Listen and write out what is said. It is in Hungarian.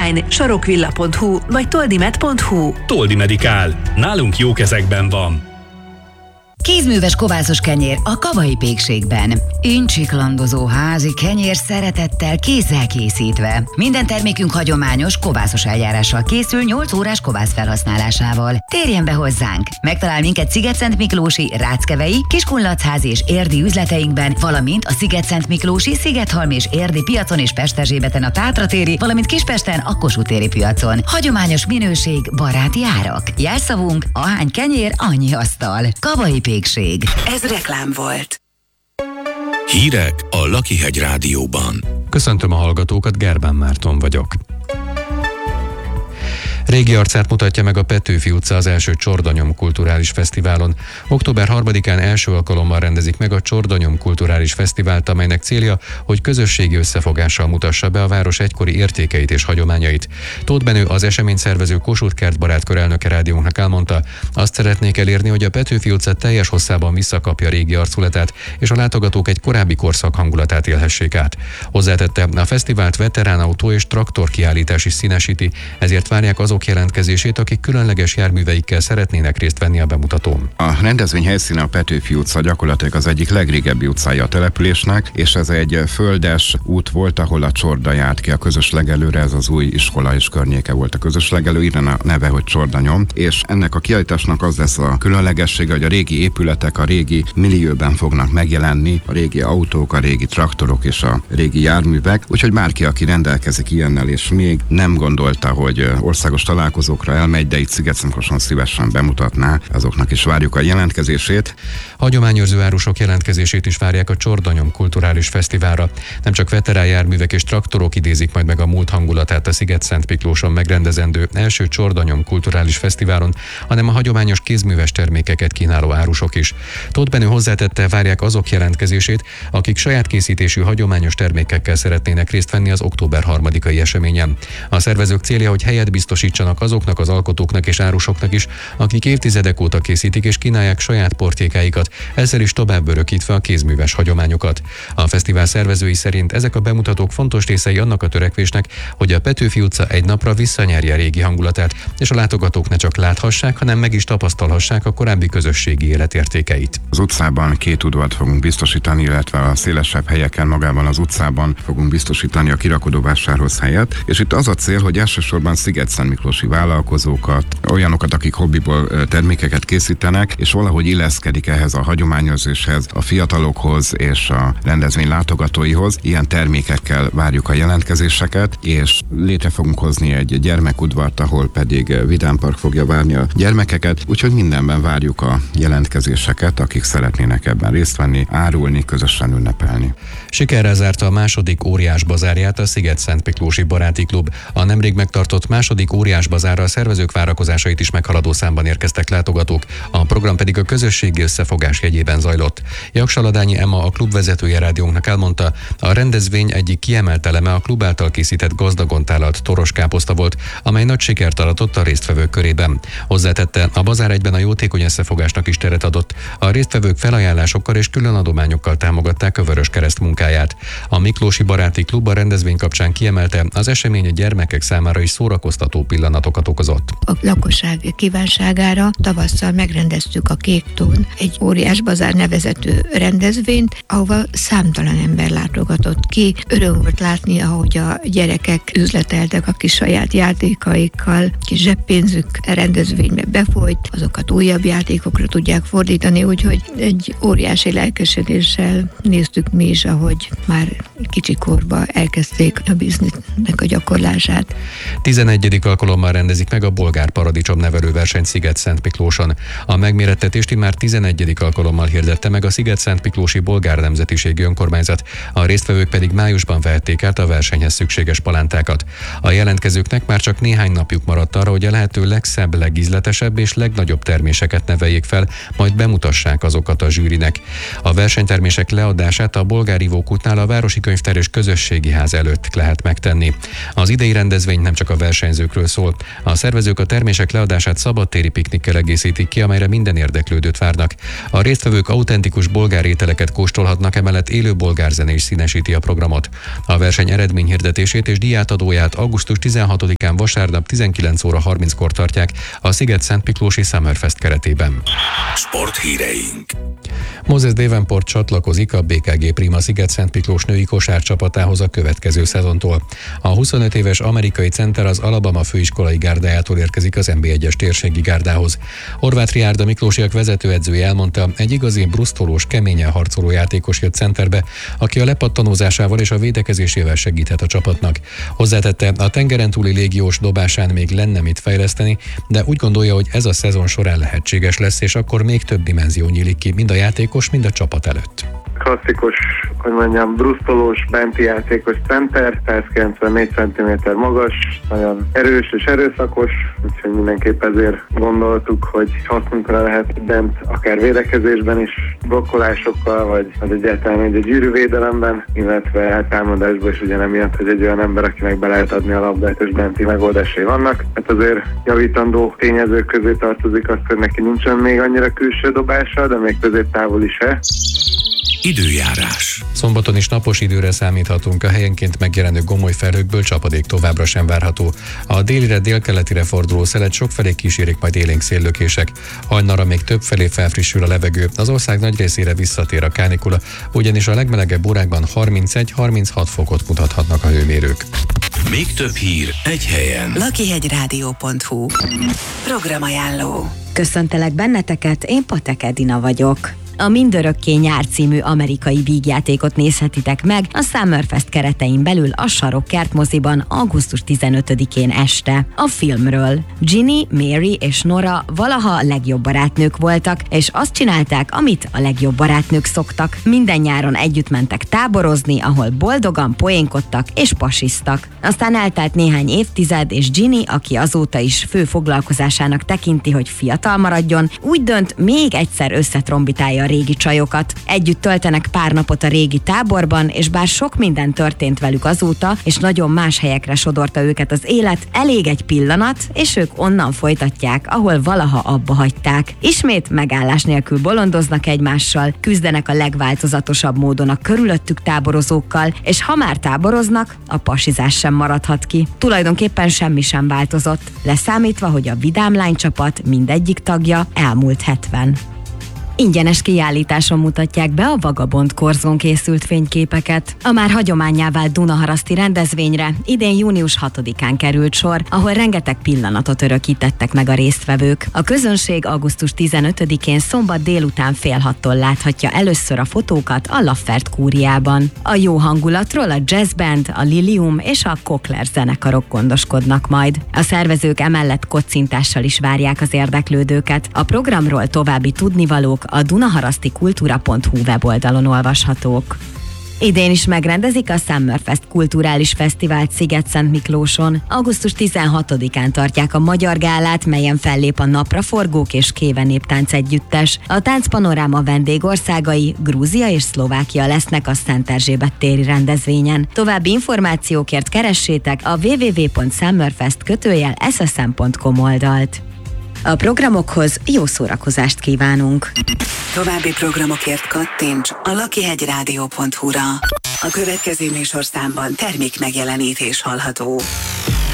online sarokvilla.hu vagy toldimed.hu. Toldi Medikál. Nálunk jó kezekben van. Kézműves kovászos kenyér a Kavai Pékségben. Incsiklandozó házi kenyér szeretettel, kézzel készítve. Minden termékünk hagyományos kovászos eljárással készül 8 órás kovász felhasználásával. Térjen be hozzánk! Megtalál minket Szigetszentmiklósi, Ráckevei, Kiskunlachházi és Érdi üzleteinkben, valamint a Szigetszentmiklósi, Szigethalmi és Érdi piacon és Pesterzsébeten a Tátratéri, valamint Kispesten a Kossuth téri piacon. Hagyományos minőség, baráti árak. Jelszavunk: ahány kenyér, annyi asztal. Kavai Pékség. Ez reklám volt. Hírek a Lakihegy Rádióban. Köszöntöm a hallgatókat, Gerbán Márton vagyok. Régi arcát mutatja meg a Petőfi utca az első Csordanyom Kulturális Fesztiválon. Október 3-án első alkalommal rendezik meg a Csordanyom Kulturális Fesztivált, amelynek célja, hogy közösségi összefogással mutassa be a város egykori értékeit és hagyományait. Tóth Benő, az esemény szervező Kossuth Kertbarát elnöke rádiónknak elmondta, azt szeretnék elérni, hogy a Petőfi utca teljes hosszában visszakapja régi arculatát, és a látogatók egy korábbi korszak hangulatát élhessék át. Hozzátette, a fesztivált veteránautó és traktor kiállítás is színesíti, ezért várják azok jelentkezését, akik különleges járműveikkel szeretnének részt venni a bemutatón. A rendezvény helyszíne a Petőfi utca, gyakorlatilag az egyik legrégebbi utcája a településnek, és ez egy földes út volt, ahol a Csorda járt ki a közös legelőre, ez az új iskola és környéke volt a közös legelő, innen a neve, hogy Csordanyom, és ennek a kiállításnak az lesz a különlegessége, hogy a régi épületek a régi millióben fognak megjelenni, a régi autók, a régi traktorok és a régi járművek, úgyhogy bárki, aki rendelkezik ilyennel, és még nem gondolta, hogy országos találkozókra elmegy, de itt Szigetszentmiklóson szívesen bemutatná, azoknak is várjuk a jelentkezését. Hagyományőrző árusok jelentkezését is várják a Csordanyom Kulturális Fesztiválra. Nem csak veterán járművek és traktorok idézik majd meg a múlt hangulatát a Szigetszentmiklóson megrendezendő első Csordanyom Kulturális Fesztiválon, hanem a hagyományos kézműves termékeket kínáló árusok is. Tóth Benő hozzátette, várják azok jelentkezését, akik saját készítésű hagyományos termékekkel szeretnének részt venni az október 3-ai eseményen. A szervezők célja, hogy helyet biztosítsanak azoknak az alkotóknak és árusoknak is, akik évtizedek óta készítik és kínálják saját portékáikat, ezzel is tovább örökítve a kézműves hagyományokat. A fesztivál szervezői szerint ezek a bemutatók fontos részei annak a törekvésnek, hogy a Petőfi utca egy napra visszanyerje a régi hangulatát, és a látogatók ne csak láthassák, hanem meg is tapasztalhassák a korábbi közösségi életértékeit. Az utcában 2 udvart fogunk biztosítani, illetve a szélesebb helyeken magában az utcában fogunk biztosítani a kirakodóvásárhoz helyet, és itt az a cél, hogy elsősorban szigetszentmiklósi vállalkozókat, olyanokat, akik hobbiból termékeket készítenek, és valahogy illeszkedik ehhez a hagyományőrzéshez, a fiatalokhoz és a rendezvény látogatóihoz. Ilyen termékekkel várjuk a jelentkezéseket, és létre fogunk hozni egy gyermekudvart, ahol pedig vidámpark fogja várni a gyermekeket, úgyhogy mindenben várjuk a jelentkezéseket, akik szeretnének ebben részt venni, árulni, közösen ünnepelni. Sikerrel zárta a második óriás bazárját a Szigetszentmiklósi Baráti Klub. A nemrég megtartott második óriás bazárra a szervezők várakozásait is meghaladó számban érkeztek látogatók, a program pedig a közösségi összefogás jegyében zajlott. Jaksaladányi Emma, a klub vezetője rádiónknak elmondta, a rendezvény egyik kiemelt eleme a klub által készített gazdagon tálalt toros káposzta volt, amely nagy sikert aratott a résztvevők körében. Hozzátette, a bazár egyben a jótékony összefogásnak is teret adott. A résztvevők felajánlásokkal és külön adományokkal támogatták a Vöröskereszt munkáját. A Miklósi Baráti Klub a rendezvény kapcsán kiemelte, az esemény a gyermekek számára is szórakoztató pillanatokat okozott. A lakosság kívánságára tavasszal megrendeztük a Kék Tón egy óriás bazár nevezetű rendezvényt, ahova számtalan ember látogatott ki. Öröm volt látni, ahogy a gyerekek üzleteltek a kis saját játékaikkal, kis zseppénzük rendezvénybe befolyt, azokat újabb játékokra tudják fordítani, úgyhogy egy óriási lelkesedéssel néztük mi is, ahogy már kicsikorban elkezdték a biznisznek a gyakorlását. 11. alkalommal rendezik meg a Bolgár Paradicsom nevelőversenyt Szigetszentmiklóson. A megmérettetést már 11. alkalommal hirdette meg a Szigetszentmiklósi Bolgár Nemzetiségi Önkormányzat, a résztvevők pedig májusban vehették át a versenyhez szükséges palántákat. A jelentkezőknek már csak néhány napjuk maradt arra, hogy a lehető legszebb, legízletesebb és legnagyobb terméseket neveljék fel, majd bemutassák azokat a zsűrinek. A versenytermések leadását a Bolgár Ivókútnál a Városi Könyvtár és Közösségi Ház előtt lehet megtenni. Az idei rendezvény nem csak a versenyzőkről szól, szól. A szervezők a termések leadását szabadtéri piknikkel egészítik ki, amelyre minden érdeklődőt várnak. A résztvevők autentikus bolgár ételeket kóstolhatnak, emellett élő bolgár zene is színesíti a programot. A verseny eredményhirdetését és díjátadóját augusztus 16-án vasárnap 19 óra 30-kor tartják a Sziget-Szentmiklósi Summerfest keretében. Sporthíreink. Moses Davenport csatlakozik a BKG Prima Sziget-Szentmiklós női kosárcsapatához a következő szezontól. A 25 éves amerikai center az Alabama főiskolai gárdájától érkezik az NB1-es térségi gárdához. Horváth Riárda Miklósiak vezetőedzője elmondta, egy igazi brusztolós, keményen harcoló játékos jött centerbe, aki a lepattanózásával és a védekezésével segíthet a csapatnak. Hozzátette, a tengeren túli légiós dobásán még lenne mit fejleszteni, de úgy gondolja, hogy ez a szezon során lehetséges lesz, és akkor még több dimenzió nyílik ki, mind a játékos, mind a csapat előtt. Klasszikus, hogy mondjam, brusztolós, benti játékos center, 194 cm magas, nagyon erős és erőszakos, úgyhogy mindenképp ezért gondoltuk, hogy hasznunkra lehet bent, akár védekezésben is, blokkolásokkal, vagy egyáltalán egy gyűrűvédelemben, illetve támadásban is ugye emiatt, hogy egy olyan ember, akinek be lehet adni a labdát, és benti megoldásai vannak. Hát azért javítandó tényezők közé tartozik azt, hogy neki nincsen még annyira külső dobása, de még középtávol se. Időjárás. Szombaton is napos időre számíthatunk, a helyenként megjelenő gomoly felhőkből csapadék továbbra sem várható. A délire délkeletire forduló szelet sokfelé kísérik majd élénk széllökések. Hajnalra még többfelé felfrissül a levegő, az ország nagy részére visszatér a kánikula, ugyanis a legmelegebb órákban 31-36 fokot mutathatnak a hőmérők. Még több hír egy helyen. lakihegyradio.hu. Programajánló. Köszöntelek benneteket, én Patek Edina vagyok. A Mindörökké nyár című amerikai vígjátékot nézhetitek meg a Summerfest keretein belül a Sarokkert moziban augusztus 15-én este. A filmről Ginny, Mary és Nora valaha a legjobb barátnők voltak, és azt csinálták, amit a legjobb barátnők szoktak. Minden nyáron együtt mentek táborozni, ahol boldogan poénkodtak és pasiztak. Aztán eltelt néhány évtized, és Ginny, aki azóta is fő foglalkozásának tekinti, hogy fiatal maradjon, úgy dönt, még egyszer összetrombitálja a régi csajokat. Együtt töltenek pár napot a régi táborban, és bár sok minden történt velük azóta, és nagyon más helyekre sodorta őket az élet, elég egy pillanat, és ők onnan folytatják, ahol valaha abba hagyták. Ismét megállás nélkül bolondoznak egymással, küzdenek a legváltozatosabb módon a körülöttük táborozókkal, és ha már táboroznak, a pasizás sem maradhat ki. Tulajdonképpen semmi sem változott, leszámítva, hogy a vidám lánycsapat mindegyik tagja elmúlt 70. Ingyenes kiállításon mutatják be a Vagabond korzón készült fényképeket. A már hagyománnyá vált dunaharaszti rendezvényre idén június 6-án került sor, ahol rengeteg pillanatot örökítettek meg a résztvevők. A közönség augusztus 15-én szombat délután 5:30-tól láthatja először a fotókat a Laffert kúriában. A jó hangulatról a jazzband, a Lilium és a Kokler zenekarok gondoskodnak majd. A szervezők emellett kocintással is várják az érdeklődőket. A programról további tudnivalók a dunaharasztikultúra.hu weboldalon olvashatók. Idén is megrendezik a Summerfest kulturális fesztivált Sziget-Szentmiklóson. Augusztus 16-án tartják a Magyar Gálát, melyen fellép a Napraforgók és Kéve Néptánc együttes. A táncpanoráma vendégországai Grúzia és Szlovákia lesznek a Szent Erzsébet téri rendezvényen. További információkért keressétek a www.summerfest.ssm.com oldalt. A programokhoz jó szórakozást kívánunk! További programokért kattints a lakihegyradio.hu-ra. A következő műsorszámban termék megjelenítés hallható.